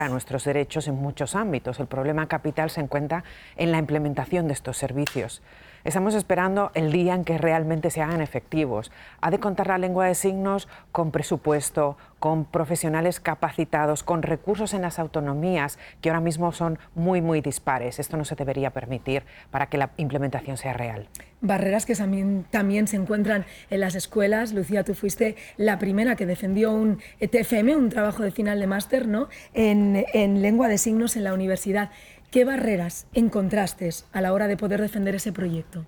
a nuestros derechos en muchos ámbitos. El problema capital se encuentra en la implementación de estos servicios. Estamos esperando el día en que realmente se hagan efectivos. Ha de contar la lengua de signos con presupuesto, con profesionales capacitados, con recursos en las autonomías que ahora mismo son muy dispares. Esto no se debería permitir para que la implementación sea real. Barreras que también se encuentran en las escuelas. Lucía, tú fuiste la primera que defendió un TFM, un trabajo de final de máster, ¿no?, en lengua de signos en la universidad. ¿Qué barreras encontraste a la hora de poder defender ese proyecto?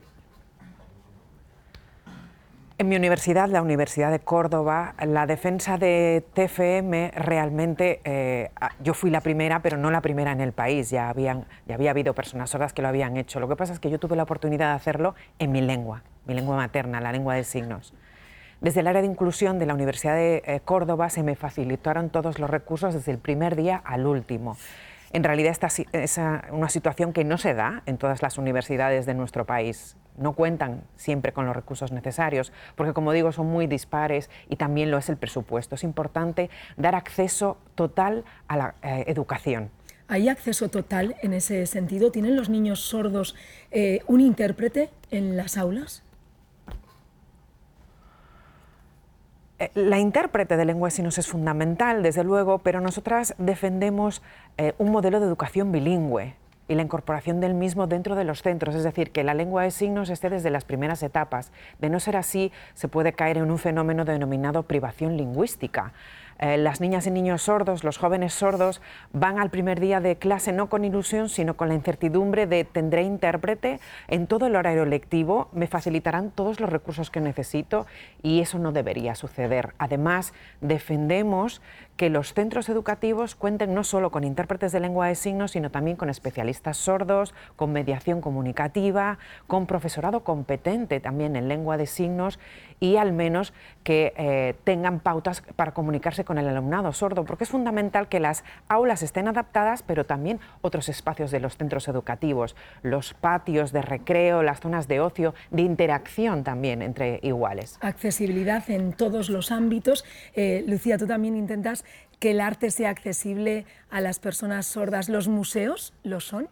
En mi universidad, la Universidad de Córdoba, la defensa de TFM realmente, yo fui la primera, pero no la primera en el país. Ya había habido personas sordas que lo habían hecho. Lo que pasa es que yo tuve la oportunidad de hacerlo en mi lengua materna, la lengua de signos. Desde el área de inclusión de la Universidad de Córdoba se me facilitaron todos los recursos desde el primer día al último. En realidad esta es una situación que no se da en todas las universidades de nuestro país. No cuentan siempre con los recursos necesarios, porque como digo, son muy dispares y también lo es el presupuesto. Es importante dar acceso total a la educación. ¿Hay acceso total en ese sentido? ¿Tienen los niños sordos un intérprete en las aulas? La intérprete de lengua de signos es fundamental, desde luego, pero nosotras defendemos un modelo de educación bilingüe y la incorporación del mismo dentro de los centros, es decir, que la lengua de signos esté desde las primeras etapas. De no ser así, se puede caer en un fenómeno denominado privación lingüística. Las niñas y niños sordos, los jóvenes sordos, van al primer día de clase no con ilusión, sino con la incertidumbre de ¿tendré intérprete? En todo el horario lectivo me facilitarán todos los recursos que necesito y eso no debería suceder. Además, defendemos que los centros educativos cuenten no solo con intérpretes de lengua de signos, sino también con especialistas sordos, con mediación comunicativa, con profesorado competente también en lengua de signos y al menos que tengan pautas para comunicarse con el alumnado sordo, porque es fundamental que las aulas estén adaptadas, pero también otros espacios de los centros educativos, los patios de recreo, las zonas de ocio, de interacción también entre iguales. Accesibilidad en todos los ámbitos. Lucía, tú también intentas que el arte sea accesible a las personas sordas. ¿Los museos lo son?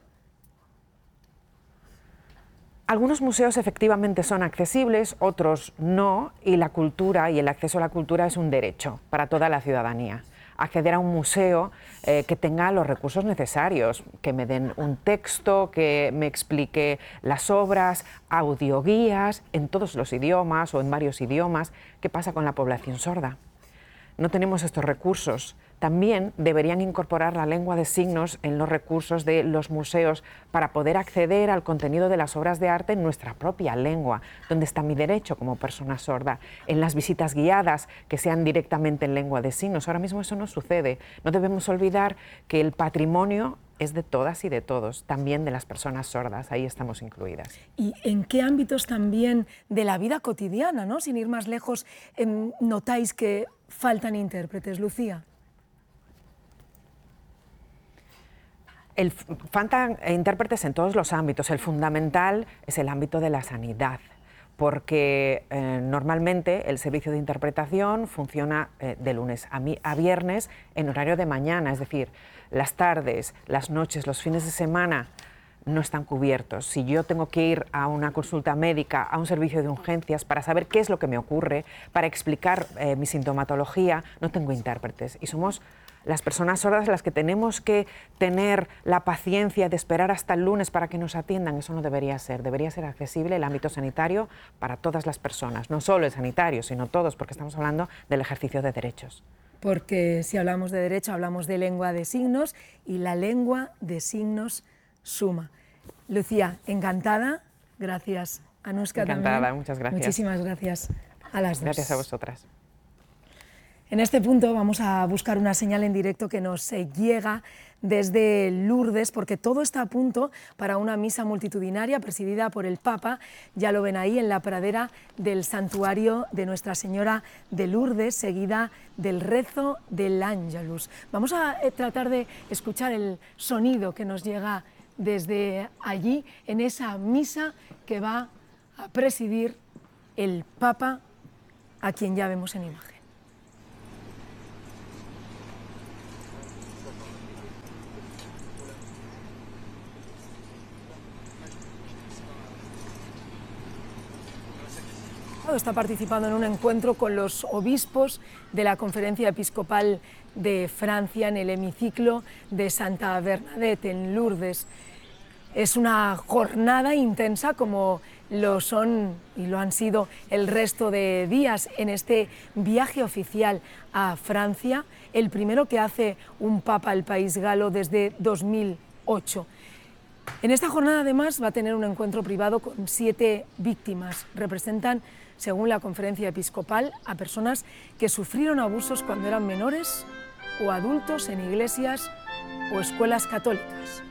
Algunos museos efectivamente son accesibles, otros no, y la cultura y el acceso a la cultura es un derecho para toda la ciudadanía. Acceder a un museo que tenga los recursos necesarios, que me den un texto, que me explique las obras, audioguías en todos los idiomas o en varios idiomas. ¿Qué pasa con la población sorda? No tenemos estos recursos. También deberían incorporar la lengua de signos en los recursos de los museos para poder acceder al contenido de las obras de arte en nuestra propia lengua, donde está mi derecho como persona sorda, en las visitas guiadas que sean directamente en lengua de signos. Ahora mismo eso no sucede. No debemos olvidar que el patrimonio es de todas y de todos, también de las personas sordas, ahí estamos incluidas. ¿Y en qué ámbitos también de la vida cotidiana, ¿no?, sin ir más lejos, notáis que faltan intérpretes, Lucía? Faltan intérpretes en todos los ámbitos. El fundamental es el ámbito de la sanidad, porque normalmente el servicio de interpretación funciona de lunes a viernes en horario de mañana, es decir, las tardes, las noches, los fines de semana no están cubiertos. Si yo tengo que ir a una consulta médica, a un servicio de urgencias para saber qué es lo que me ocurre, para explicar mi sintomatología, no tengo intérpretes y somos las personas sordas las que tenemos que tener la paciencia de esperar hasta el lunes para que nos atiendan. Eso no debería ser accesible el ámbito sanitario para todas las personas, no solo el sanitario, sino todos, porque estamos hablando del ejercicio de derechos. Porque si hablamos de derecho, hablamos de lengua de signos y la lengua de signos suma. Lucía, encantada, gracias. Anuska también. Encantada, muchas gracias. Muchísimas gracias a las dos. Gracias a vosotras. En este punto vamos a buscar una señal en directo que nos llega desde Lourdes, porque todo está a punto para una misa multitudinaria presidida por el Papa. Ya lo ven ahí en la pradera del santuario de Nuestra Señora de Lourdes, seguida del rezo del Ángelus. Vamos a tratar de escuchar el sonido que nos llega desde allí, en esa misa que va a presidir el Papa, a quien ya vemos en imagen. estado, está participando en un encuentro con los obispos de la Conferencia Episcopal de Francia en el hemiciclo de Santa Bernadette, en Lourdes. Es una jornada intensa como lo son y lo han sido el resto de días en este viaje oficial a Francia, el primero que hace un papa al país galo desde 2008. En esta jornada además va a tener un encuentro privado con 7 víctimas. Representan, según la Conferencia Episcopal, a personas que sufrieron abusos cuando eran menores o adultos en iglesias o escuelas católicas.